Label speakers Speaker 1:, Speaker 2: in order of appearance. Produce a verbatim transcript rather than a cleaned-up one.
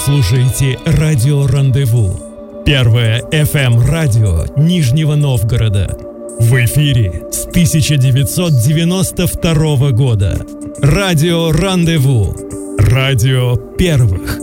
Speaker 1: слушаете радио «Рандеву». Первое эф эм-радио Нижнего Новгорода. В эфире с тысяча девятьсот девяносто второго года. Радио «Рандеву». Радио первых.